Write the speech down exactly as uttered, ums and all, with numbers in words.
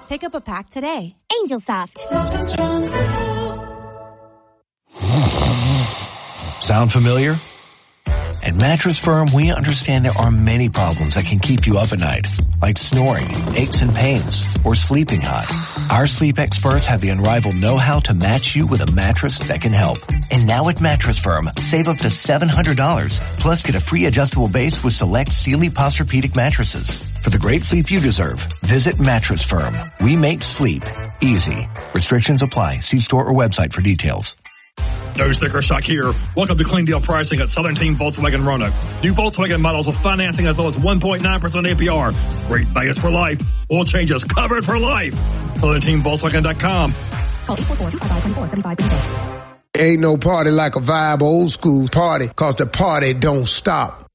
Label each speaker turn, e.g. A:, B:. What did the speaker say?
A: Pick up a pack today.
B: Angel Soft.
C: Sound familiar? At Mattress Firm, we understand there are many problems that can keep you up at night, like snoring, aches and pains, or sleeping hot. Our sleep experts have the unrivaled know-how to match you with a mattress that can help. And now at Mattress Firm, save up to seven hundred dollars, plus get a free adjustable base with select Sealy Posturepedic mattresses. For the great sleep you deserve, visit Mattress Firm. We make sleep easy. Restrictions apply. See store or website for details.
D: No sticker shock here. Welcome to clean deal pricing at Southern Team Volkswagen Roanoke. New Volkswagen models with financing as low as one point nine percent A P R. Great bias for life. Oil changes covered for life. Southern Team Volkswagen dot com.
B: Call eight four four, two five five, two four seven five.
E: Ain't no party like a vibe old school party, cause the party don't stop.